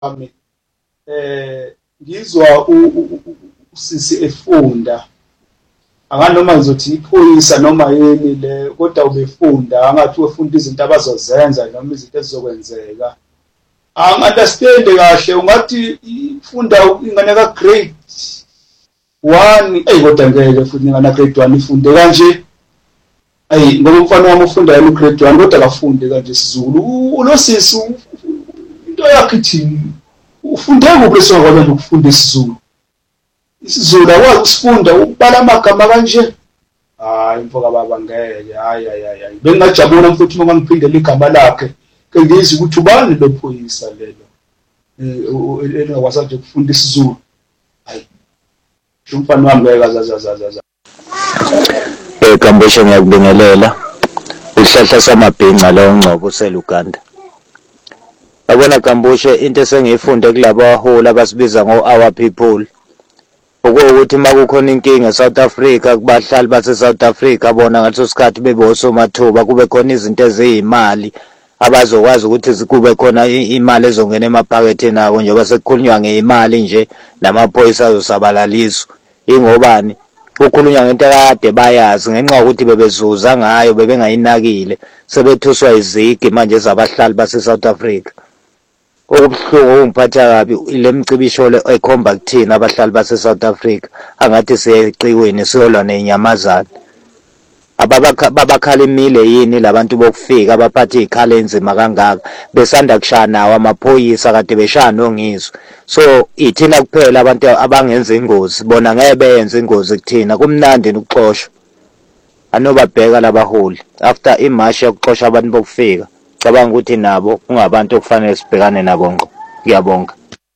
wami ngizwa usisi efunda anganoma ngizothi iphoyisa noma yini le kodwa ubefunda angathi ufunda izinto abazozenza noma izinto ezizokwenzeka angi-understand kahle ungathi ifunda ingane ka grade 1 kodwa ngeke futhi ingane grade 1 ifunde kanje ngoba umfana wami ufunda yena grade 1 kodwa akafunde kanje isiZulu unosisi into yakhe ithi ufunde kuphi lesokwazi ukufunda isiZulu isiZulu akwazi ukufunda ubala amagama kanje hayi mfoka baba ngeke hayi bengingajabula mfowethu uma ngiphindele igama lakhe ke ngizwe ukuthi ubani lophoyisa lelo elingakwazi nje ukufunda isiZulu hayi umfana wami ngeke Kambeshe ngiyakubingelela isihlahla samabhinca la ongcobo useluganda yabona Kambushe into esengiyifunde kulabo aholi abasibiza ngo-our people ukuthi makukhona inkinga eSouth Africa kubahlali base South Africa bona ngaleso sikhathi bebe osomathuba kube khona izinto eziyimali abazokwazi ukuthi kube khona imali ezongena emaphaketheni abo njengoba sekukhulunywa ngeimali nje namaphoyisa azosabalaliswa ingobani ukukhulunywa ngento kade bayazi ngenxa ukuthi bebezuza ngayo bebengayinakile sebethuswa izigi manje zabahlali base South Africa okubuhlungu ungiphatha kabi ile mcibisho le ekhomba kuthina abahlali base South Africa angathi siyeqiweni siyolwa nenyamazana babakhala imile yini labantu bokufika abaphatha izikhala enzima kangaka besanda kushaya nawo amaphoyisa kade beshaya nongizwe so ithina kuphela abantu abangenza ingozi bona ngeke beyenze ingozi kuthina kumnandi ukuxoshwa anobabheka labaholi after imarch yokuxosha abantu bokufika cabanga ukuthi nabo kungabantu okufanele sibhekane nabo ngqo ngiyabonga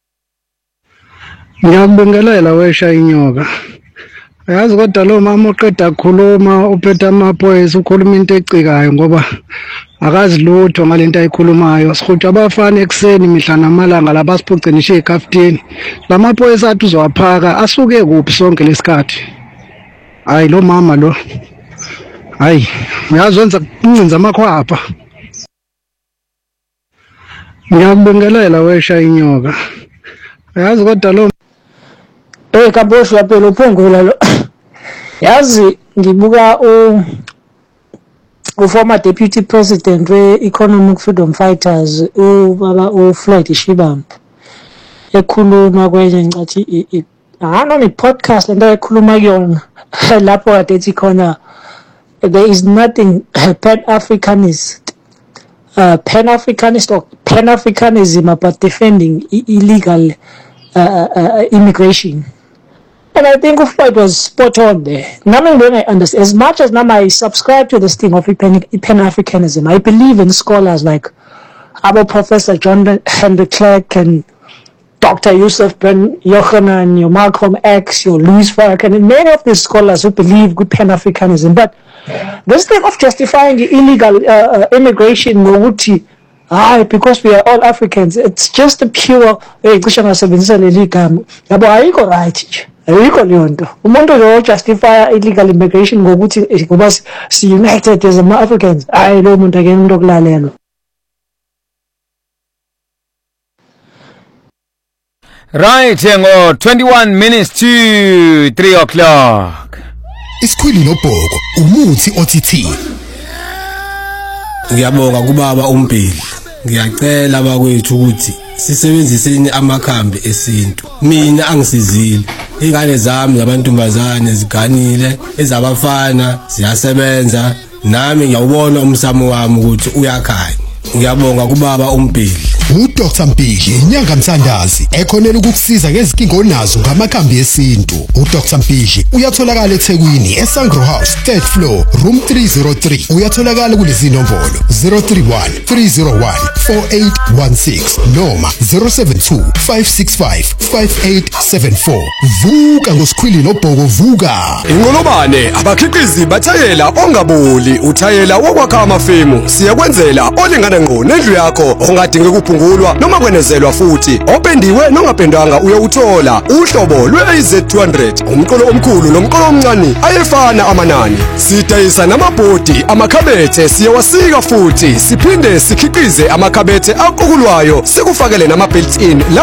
ngiyakubingelela wesha inyoka yazi kodwa lo mama oqeda ukukhuluma uphethe amaphoyisa ukhuluma into ecikayo ngoba akazi lutho ngalento ayikhulumayo sikhutha abafana ekseni mihla namalanga labasiphucenishe ekafitini lamaphoyisa athi uzowaphaka asuke kuphi sonke lesikhathi hayi lo mama lo hayi uyazwenza kuncinza amakhwapha ngiyakubingelela wesha inyoka yazi kodwa lo Kambushe phela uphungula lo yazi ngibuka former deputy president we-economic freedom fighters ubaba uFloyd Shibambi ekhuluma kwenye ngicathi noma i-podcast lento ekhuluma kuyona lapho kade ethi khona there is nothing pan-Africanist or pan-Africanism about defending illegal immigration. And I think Floyd was spot on there. Nami when I understand, as much as now I subscribe to this thing of Pan-Africanism, I believe in scholars like our Professor John Henry Clark and Dr. Yusuf Ben Yochanan, your Malcolm X, your Louis Farrakhan, and many of these scholars who believe good Pan-Africanism. But this thing of justifying illegal immigration, because we are all Africans, it's just a pure right. Ayikho leyo nto umuntu lo justify illegal immigration ngokuthi ngoba si united as Africans hayi lo muntu akena umuntu okulalelwa Right ngo 21 minutes to 3 o'clock Isikhwili nobhoko umuthi OTT Ngiyabonga kubaba uMpili ngiyacela bakwethu ukuthi sisebenziseni amakhambi esintu mina angisizile ingane zami zabantombazane ziganile ezabafana ziyasebenza nami ngiyawubona umsamo wami ukuthi uyakhanya ngiyabonga kubaba uMpili uDr Mpili inyanga Mthandazi ekhonela ukukusiza ngezinkingo onazo ngamakhambi esintu uDr Mpili uyatholakala eThekwini eSangro House 3rd floor room 303 uyatholakala kulezi nombolo 031 301 4816 noma 072 565 5874 vuka ngosikhwili nobhoko vuka Inqolobane abakhiqizi bathayela ongaboli uthayela wokwakha amafemu siyakwenzela olingana ngqo nendlu yakho ongadinge uyasungulwa noma kwenezelwa futhi opendiwe nongapendwanga uyawuthola uhlobo lwe-AZ200 umqolo omkhulu nomqolo omncane ayefana amanani sidayisa namabhodi amakhabethe siyawasika futhi siphinde sikhiqize amakhabethe aqukulwayo sikufakele nama built-in